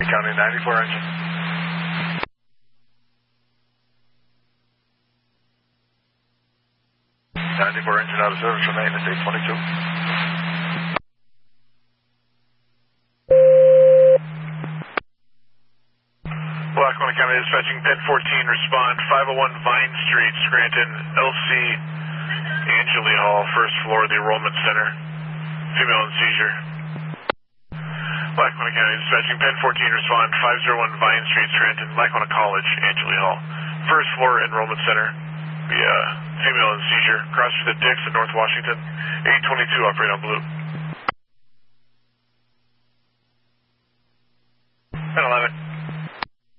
County 94 engine. 94 engine out of service for maintenance 822. Lackawanna County dispatching Pen 14, respond 501 Vine Street, Scranton, LC Angeli Hall, first floor of the Enrollment Center, female in seizure. Lackawanna County dispatching Pen 14, respond 501 Vine Street, Scranton, Lackawanna College, Angeli Hall, first floor Enrollment Center, via female in seizure, cross to the Dix in North Washington, 822, operate on blue. 1011.